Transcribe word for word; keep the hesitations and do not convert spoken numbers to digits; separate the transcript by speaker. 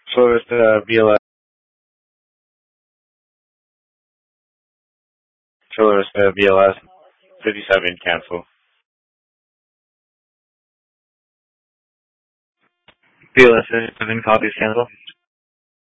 Speaker 1: So it's the B L S. So it's the B L S fifty-seven cancel. B L S fifty-seven copies cancel.